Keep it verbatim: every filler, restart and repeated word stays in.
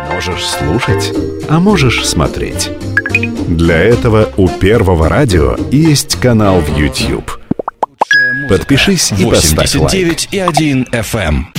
Можешь слушать, а можешь смотреть. Для этого у Первого радио есть канал в YouTube. Подпишись и поставь лайк. восемьдесят девять и один эф эм.